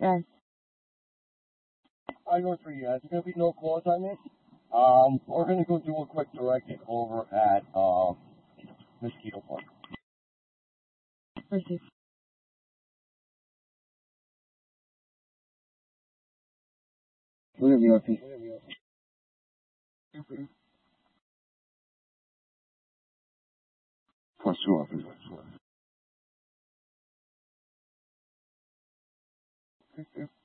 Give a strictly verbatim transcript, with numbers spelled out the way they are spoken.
Yes. I go three, yes. There's gonna be no calls on this. Um, we're gonna go do a quick directing over at, um, Mosquito Park. Proceed. Whatever you want, Pete. Plus two officers.